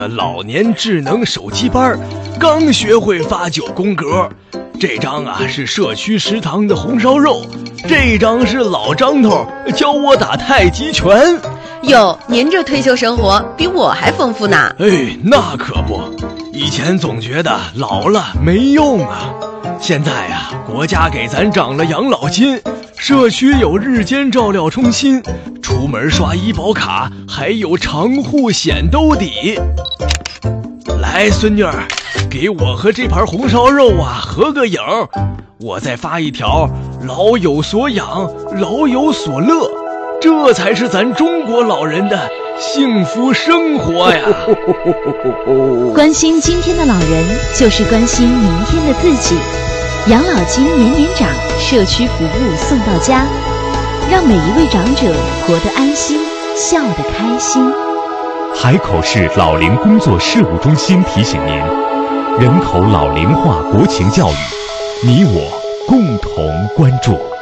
老年智能手机班，刚学会发9宫格。这张是社区食堂的红烧肉，这张是老张头教我打太极拳。 哟，您这退休生活比我还丰富呢。 那可不，以前总觉得老了没用啊，现在国家给咱涨了养老金，社区有日间照料中心，出门刷医保卡还有长户险兜底。来，孙女儿，给我和这盘红烧肉合个影，我再发一条老有所养，老有所乐，这才是咱中国老人的幸福生活呀。 关心今天的老人，就是关心明天的自己。养老金年年涨，社区服务送到家，让每一位长者活得安心，笑得开心。 海口市老龄工作事务中心提醒您，人口老龄化国情教育，你我共同关注。